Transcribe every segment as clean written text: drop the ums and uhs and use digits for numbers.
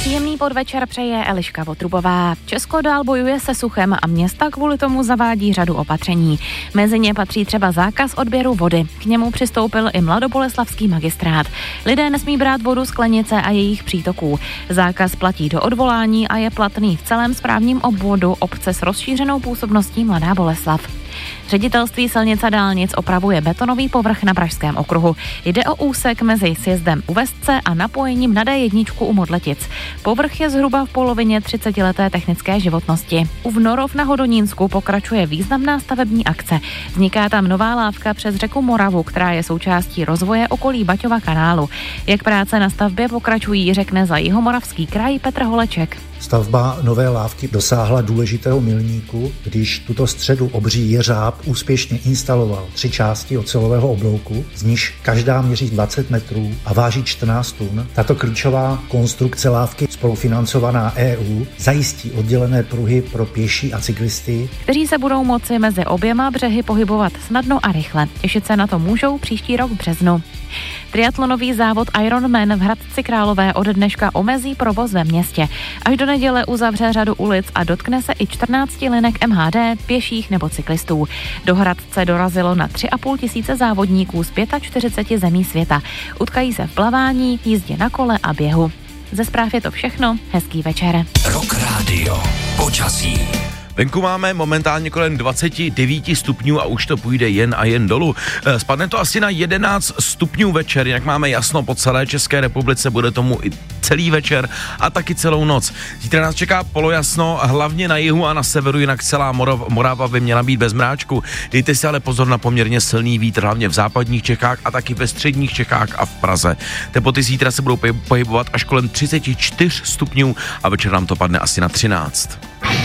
Příjemný podvečer přeje Eliška Votrubová. Česko dál bojuje se suchem a města kvůli tomu zavádí řadu opatření. Mezi ně patří třeba zákaz odběru vody. K němu přistoupil i mladoboleslavský magistrát. Lidé nesmí brát vodu z sklenice a jejich přítoků. Zákaz platí do odvolání a je platný v celém správním obvodu obce s rozšířenou působností Mladá Boleslav. Ředitelství silnic a dálnic opravuje betonový povrch na Pražském okruhu. Jde o úsek mezi sjezdem u Vestce a napojením na D1 u Modletic. Povrch je zhruba v polovině 30leté technické životnosti. U Vnorov na Hodonínsku pokračuje významná stavební akce. Vzniká tam nová lávka přes řeku Moravu, která je součástí rozvoje okolí Baťova kanálu. Jak práce na stavbě pokračují, řekne za Jihomoravský kraj Petr Holeček. Stavba nové lávky dosáhla důležitého milníku, když tuto středu obří jeřáb úspěšně instaloval 3 části ocelového oblouku, z níž každá měří 20 metrů a váží 14 tun. Tato klíčová konstrukce lávky, spolufinancovaná EU, zajistí oddělené pruhy pro pěší a cyklisty, kteří se budou moci mezi oběma břehy pohybovat snadno a rychle. Těšit se na to můžou příští rok v březnu. Triatlonový závod Ironman v Hradci Králové od dneška omezí provoz ve městě. Až do neděle uzavře řadu ulic a dotkne se i 14 linek MHD, pěších nebo cyklistů. Do Hradce dorazilo na 3,5 tisíce závodníků z 45 zemí světa. Utkají se v plavání, jízdě na kole a běhu. Ze zpráv je to všechno. Hezký večer. Rock Radio. Počasí. Venku máme momentálně kolem 29 stupňů a už to půjde jen a jen dolů. Spadne to asi na 11 stupňů večer, jinak máme jasno po celé České republice, bude tomu i celý večer a taky celou noc. Zítra nás čeká polojasno, hlavně na jihu a na severu, jinak celá Morava by měla být bez mráčku. Dejte si ale pozor na poměrně silný vítr, hlavně v západních Čechách a taky ve středních Čechách a v Praze. Teploty zítra se budou pohybovat až kolem 34 stupňů a večer nám to padne asi na 13.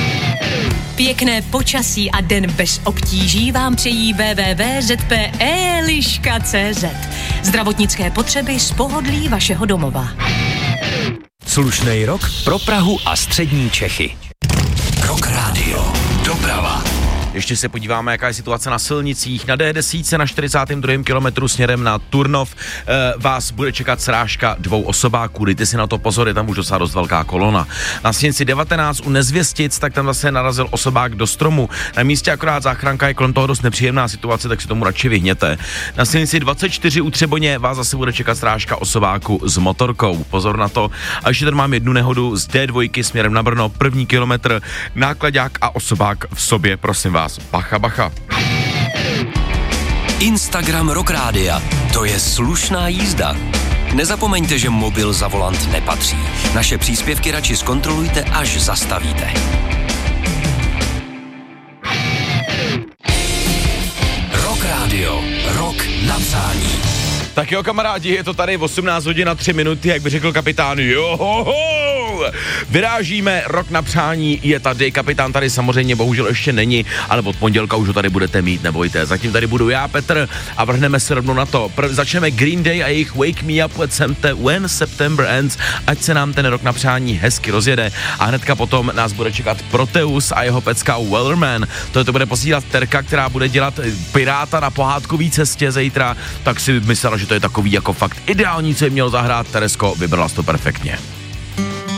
Pěkné počasí a den bez obtíží vám přejí www.zp.eliška.cz. Zdravotnické potřeby z pohodlí vašeho domova. Slušnej rok pro Prahu a střední Čechy. Rock Radio. Doprava. Ještě se podíváme, jaká je situace na silnicích. Na D10 na 42. kilometru směrem na Turnov vás bude čekat srážka 2 osobáků. Dejte si na to pozor, je tam už docela dost velká kolona. Na silnici 19 u Nezvěstic, tak tam zase narazil osobák do stromu. Na místě akorát záchranka, je kolem toho dost nepříjemná situace, tak si tomu radši vyhněte. Na silnici 24 u Třeboně vás zase bude čekat srážka osobáku s motorkou. Pozor na to. A ještě tady mám jednu nehodu z D2 směrem na Brno, 1. kilometr, náklaďák a osobák v sobě, prosím vás. Bacha, bacha. Instagram Rock Rádia. To je slušná jízda. Nezapomeňte, že mobil za volant nepatří. Naše příspěvky radši zkontrolujte, až zastavíte. Rock Radio. Rock na přání. Tak jo, kamarádi, je to tady 18 hodin a 3 minuty, jak by řekl kapitán. Johoho! Vyrážíme, rok na přání je tady, kapitán tady samozřejmě bohužel ještě není, ale od pondělka už ho tady budete mít, nebojte. Zatím tady budu já, Petr, a vrhneme se rovnou na to. Začneme Green Day a jejich Wake Me Up When September Ends, ať se nám ten rok na přání hezky rozjede. A hnedka potom nás bude čekat Proteus a jeho pecka Wellerman. To bude posílat Terka, která bude dělat piráta na pohádkový cestě zítra, tak si myslela, že to je takový jako fakt ideální, co jim měl zahrát. Teresko, vybrala to perfektně.